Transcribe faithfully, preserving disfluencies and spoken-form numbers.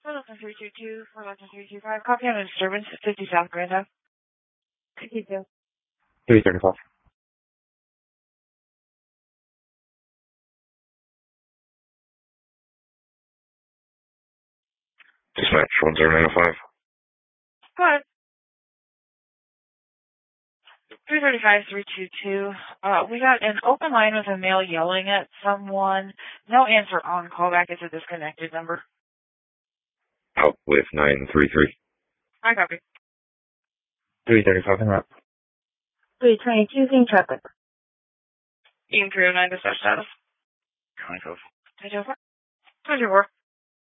three two two, four three two five. Copy on a disturbance at fifty South Grand Ave. fifty-two. three thirty-five. Dispatch one zero nine five. Go ahead. three thirty-five, three two two. Uh, we got an open line with a male yelling at someone. No answer on callback. It's a disconnected number. Out with nine three three. I copy. three thirty-five in route. three twenty-two in traffic. Team three oh nine dispatch status. County code. Twenty-four. Twenty-four.